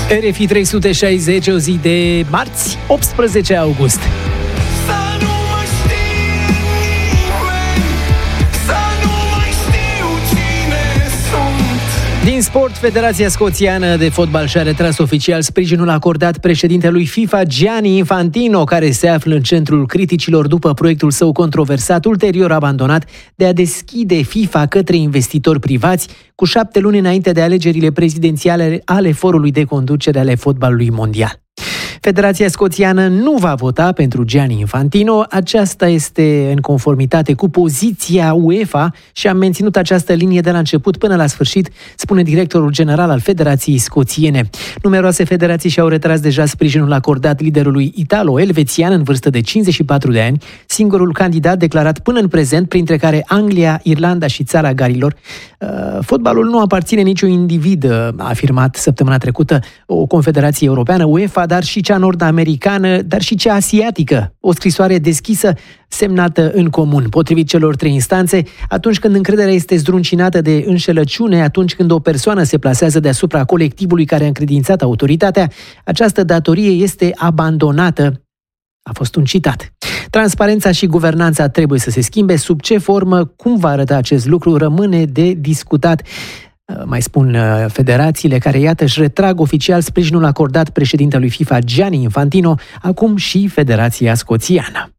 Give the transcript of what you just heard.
RFI 360, o zi de marți, 18 august. Din sport, Federația Scoțiană de Fotbal și-a retras oficial sprijinul acordat președintelui FIFA Gianni Infantino, care se află în centrul criticilor după proiectul său controversat, ulterior abandonat, de a deschide FIFA către investitori privați, cu 7 luni înainte de alegerile prezidențiale ale forului de conducere ale fotbalului mondial. Federația Scoțiană nu va vota pentru Gianni Infantino. Aceasta este în conformitate cu poziția UEFA și a menținut această linie de la început până la sfârșit, spune directorul general al Federației Scoțiene. Numeroase federații și-au retras deja sprijinul acordat liderului italo-elvețian în vârstă de 54 de ani, singurul candidat declarat până în prezent, printre care Anglia, Irlanda și Țara Galilor. Fotbalul nu aparține niciun individ, a afirmat săptămâna trecută o confederație europeană, UEFA, dar și cea nord-americană, dar și cea asiatică. O scrisoare deschisă semnată în comun. Potrivit celor 3 instanțe, atunci când încrederea este zdruncinată de înșelăciune, atunci când o persoană se plasează deasupra colectivului care a încredințat autoritatea, această datorie este abandonată. A fost un citat. Transparența și guvernanța trebuie să se schimbe. Sub ce formă, cum va arăta acest lucru, rămâne de discutat. Mai spun federațiile care, iată, își retrag oficial sprijinul acordat președintelui FIFA Gianni Infantino, acum și Federația Scoțiană.